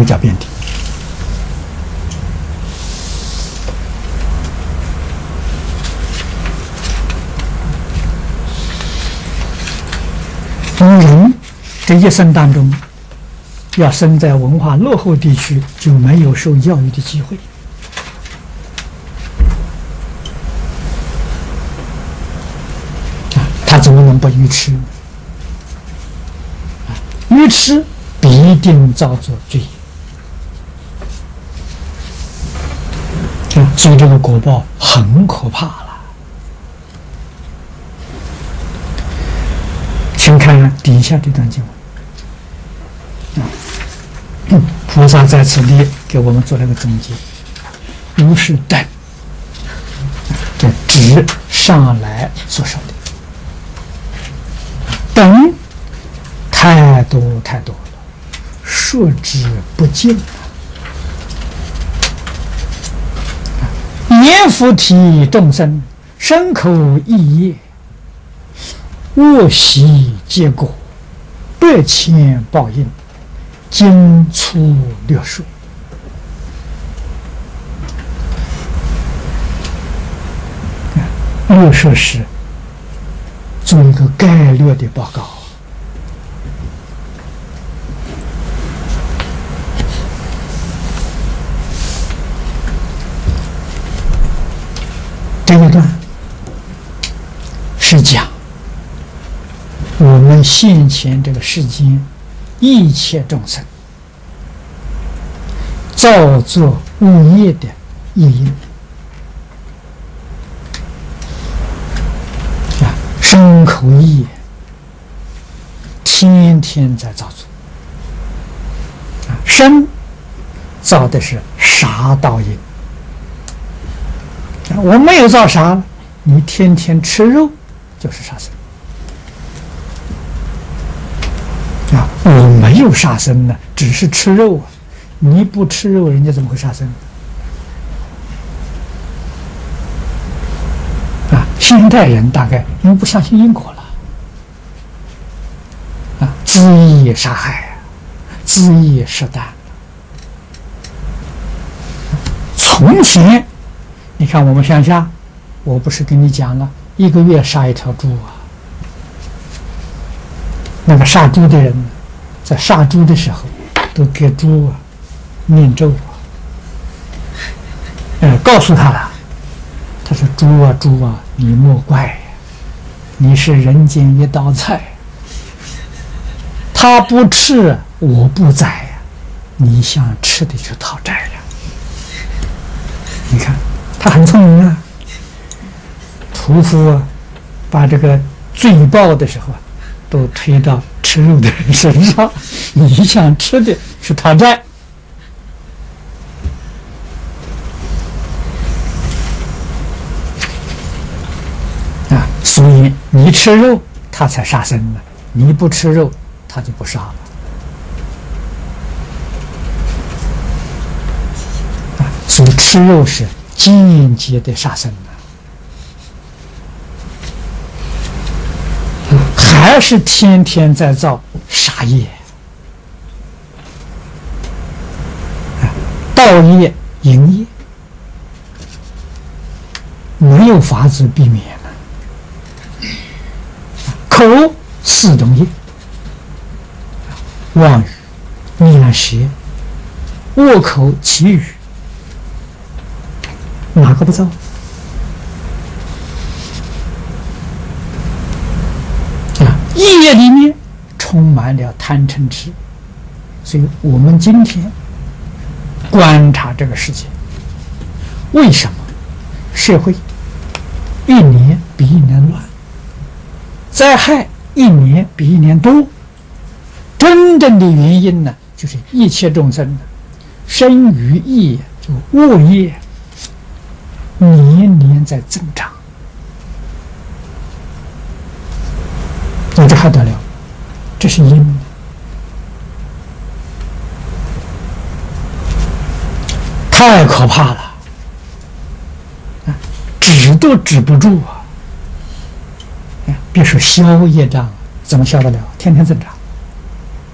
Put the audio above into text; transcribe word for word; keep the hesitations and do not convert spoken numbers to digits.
个叫遍地。人这一生当中，要生在文化落后地区，就没有受教育的机会。他怎么能不愚痴？愚痴必定造作罪业，所以这个果报很可怕了。请看底下这段经文，菩萨在此地给我们做了个总结：如是等，这指上来所说的。等太多太多了，数之不尽啊！言浮提众生，身口意业，恶习结果，百千报应，经粗略述。略述时做一个概略的报告。这一段是讲我们现前这个世间一切众生造作恶业的业因。身口意天天在造作，身造的是杀盗淫，我没有造杀，你天天吃肉就是杀生啊！我没有杀生呢，只是吃肉啊！你不吃肉，人家怎么会杀生？现代人大概因为不相信因果了，啊，恣意杀害，恣意射弹。从前，你看我们乡下，我不是跟你讲了，一个月杀一条猪啊。那个杀猪的人，在杀猪的时候，都给猪啊念咒啊，呃，告诉他了。他说：“猪啊猪啊，你莫怪呀，你是人间一道菜。他不吃，我不宰呀，你想吃的去讨债了。你看，他很聪明啊。屠夫啊，把这个罪报的时候啊，都推到吃肉的人身上。你想吃的去讨债。”所以你吃肉，他才杀生呢；你不吃肉，他就不杀了。啊，所以吃肉是间接的杀生呢，还是天天在造杀业、啊、盗业、淫业，没有法子避免。口四种业，妄语、念舌、恶口、绮语，哪个不造？啊，业里面充满了贪嗔痴，所以我们今天观察这个世界，为什么社会一年比一年乱？灾害一年比一年多，真正的原因呢，就是一切众生生于业，就恶业年年在增长。那这还得了？这是因，太可怕了，止都止不住啊！别说消业障，怎么消得了？天天增长。